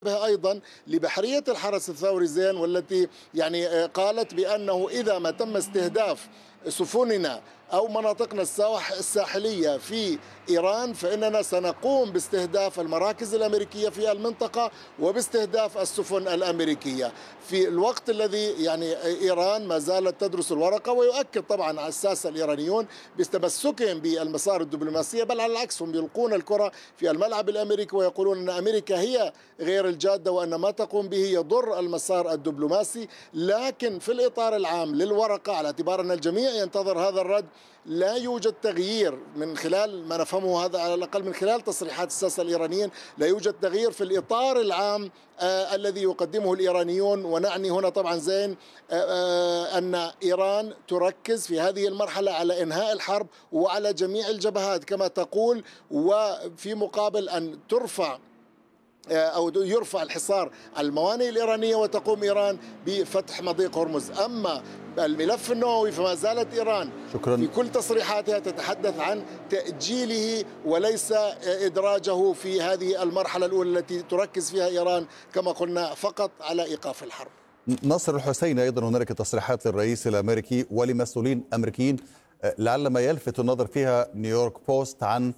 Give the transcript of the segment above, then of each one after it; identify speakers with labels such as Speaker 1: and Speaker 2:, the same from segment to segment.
Speaker 1: أيضا لبحرية الحرس الثوري زين، والتي يعني قالت بأنه إذا ما تم استهداف سفننا أو مناطقنا الساحلية في إيران فإننا سنقوم باستهداف المراكز الأمريكية في المنطقة وباستهداف السفن الأمريكية في الوقت الذي يعني إيران ما زالت تدرس الورقة. ويؤكد طبعا على الساسة الإيرانيون بتمسكهم بالمسار الدبلوماسية، بل على العكس هم يلقون الكرة في الملعب الأمريكي ويقولون أن أمريكا هي غير الجادة وأن ما تقوم به يضر المسار الدبلوماسي. لكن في الإطار العام للورقة على اعتبار أن الجميع ينتظر هذا الرد، لا يوجد تغيير من خلال ما نفهمه، هذا على الأقل من خلال تصريحات الساسة الإيرانيين، لا يوجد تغيير في الإطار العام الذي يقدمه الإيرانيون. ونعني هنا طبعا زين أن إيران تركز في هذه المرحلة على إنهاء الحرب وعلى جميع الجبهات كما تقول، وفي مقابل أن ترفع أو يرفع الحصار على الموانئ الإيرانية وتقوم إيران بفتح مضيق هرمز. أما الملف النووي فما زالت إيران في كل تصريحاتها تتحدث عن تأجيله وليس إدراجه في هذه المرحلة الأولى التي تركز فيها إيران كما قلنا فقط على إيقاف الحرب.
Speaker 2: ناصر الحسيني، أيضا هنالك تصريحات للرئيس الأمريكي ولمسؤولين أمريكيين لعل ما يلفت النظر فيها نيويورك بوست عن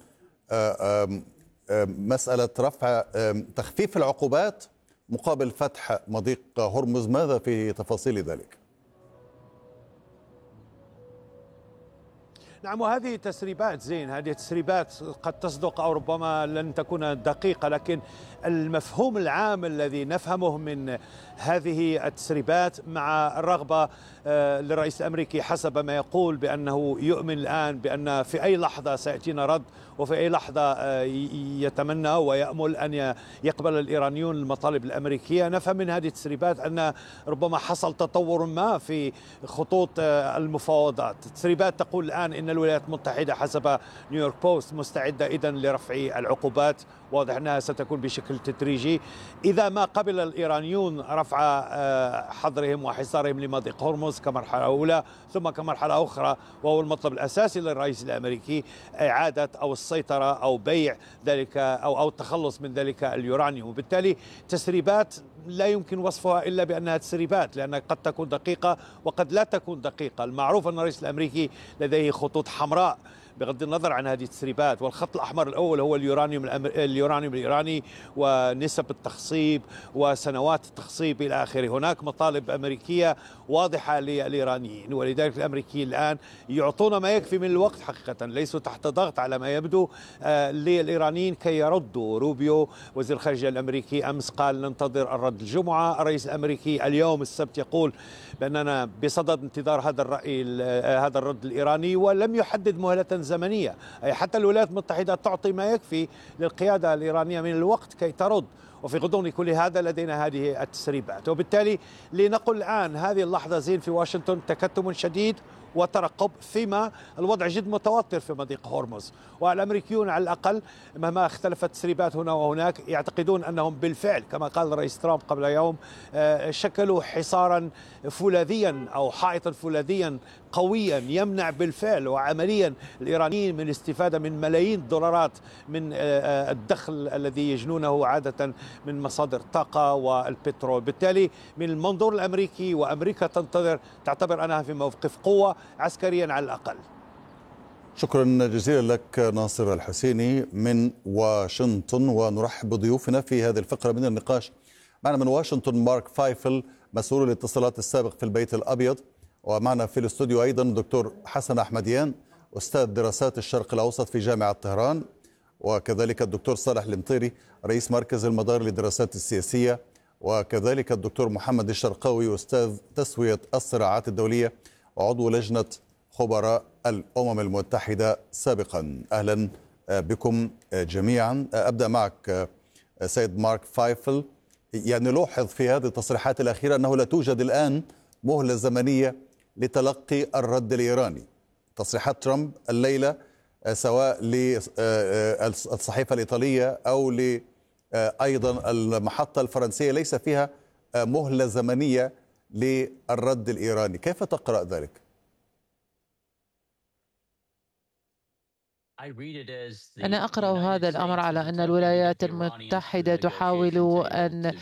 Speaker 2: مسألة رفع تخفيف العقوبات مقابل فتح مضيق هرمز. ماذا في تفاصيل ذلك؟
Speaker 3: نعم، وهذه تسريبات زين، هذه تسريبات قد تصدق أو ربما لن تكون دقيقة، لكن المفهوم العام الذي نفهمه من هذه التسريبات مع الرغبة للرئيس الأمريكي حسب ما يقول بأنه يؤمن الآن بأن في أي لحظة سيأتينا رد، وفي أي لحظة يتمنى ويأمل أن يقبل الإيرانيون المطالب الأمريكية. نفهم من هذه التسريبات أن ربما حصل تطور ما في خطوط المفاوضات. التسريبات تقول الآن إن الولايات المتحدة حسب نيويورك بوست مستعدة إذن لرفع العقوبات، واضح أنها ستكون بشكل تدريجي. إذا ما قبل الإيرانيون رفع حظرهم وحصارهم لمضيق هرمز كمرحلة أولى، ثم كمرحلة أخرى وهو المطلب الأساسي للرئيس الأمريكي إعادة أو السيطرة أو بيع ذلك أو التخلص من ذلك اليورانيوم. وبالتالي تسريبات لا يمكن وصفها إلا بأنها تسريبات، لأنها قد تكون دقيقة وقد لا تكون دقيقة. المعروف أن الرئيس الأمريكي لديه خطوط حمراء بغض النظر عن هذه التسريبات، والخط الأحمر الأول هو اليورانيوم الإيراني ونسب التخصيب وسنوات التخصيب إلى آخره. هناك مطالب أمريكية واضحة للإيرانيين، ولذلك الأمريكيين الآن يعطون ما يكفي من الوقت حقيقة، ليسوا تحت ضغط على ما يبدو للإيرانيين كي يردوا. روبيو وزير الخارجية الأمريكي أمس قال ننتظر الرد الجمعة، الرئيس الأمريكي اليوم السبت يقول بأننا بصدد انتظار هذا الرد الإيراني، ولم يحدد مهلة زمنية، أي حتى الولايات المتحدة تعطي ما يكفي للقيادة الإيرانية من الوقت كي ترد. وفي غضون كل هذا لدينا هذه التسريبات. وبالتالي لنقل الآن هذه اللحظة زين في واشنطن تكتم شديد وترقب، فيما الوضع جد متوتر في مضيق هرمز. والأمريكيون على الأقل مهما اختلفت التسريبات هنا وهناك يعتقدون أنهم بالفعل كما قال الرئيس ترامب قبل يوم شكلوا حصارا فولاذيا أو حائطا فولاذيا قويا يمنع بالفعل وعمليا الإيرانيين من الاستفادة من ملايين الدولارات من الدخل الذي يجنونه عادة من مصادر الطاقة والبترول. بالتالي من المنظور الأمريكي وأمريكا تعتبر أنها في موقف قوة عسكريا على الأقل.
Speaker 2: شكرا جزيلا لك ناصر الحسيني من واشنطن. ونرحب بضيوفنا في هذه الفقرة من النقاش. معنا من واشنطن مارك فايفل مسؤول الاتصالات السابق في البيت الأبيض، ومعنا في الاستوديو أيضا الدكتور حسن أحمديان أستاذ دراسات الشرق الأوسط في جامعة طهران، وكذلك الدكتور صالح المطيري رئيس مركز المدار للدراسات السياسية، وكذلك الدكتور محمد الشرقاوي أستاذ تسوية الصراعات الدولية وعضو لجنة خبراء الأمم المتحدة سابقا. أهلا بكم جميعا. أبدأ معك سيد مارك فايفل. يعني لوحظ في هذه التصريحات الأخيرة أنه لا توجد الآن مهلة زمنية لتلقي الرد الإيراني. تصريحات ترامب الليلة سواء للصحيفة الإيطالية أو أيضا المحطة الفرنسية ليس فيها مهلة زمنية للرد الإيراني. كيف تقرأ ذلك؟
Speaker 4: أنا أقرأ هذا الأمر على أن الولايات المتحدة تحاول أن